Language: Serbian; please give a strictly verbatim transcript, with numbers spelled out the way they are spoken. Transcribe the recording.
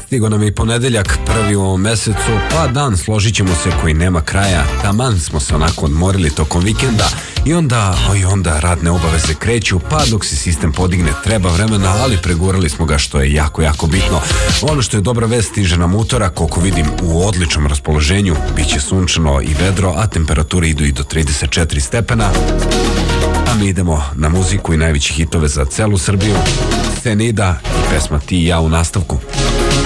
Stigo nam je i ponedeljak, prvi u ovom mesecu, pa dan, složit ćemo se, koji nema kraja. Taman smo se onako odmorili tokom vikenda i onda, oj onda radne obaveze kreću, pa dok se sistem podigne treba vremena, ali pregurali smo ga, što je jako, jako bitno. Ono što je dobra vest, stiže nam utorak, koliko vidim u odličnom raspoloženju, bit će sunčano i vedro, a temperature idu i do trideset četiri stepena. A mi idemo na muziku i najveće hitove za celu Srbiju. Senida i pesma Ti i ja u nastavku.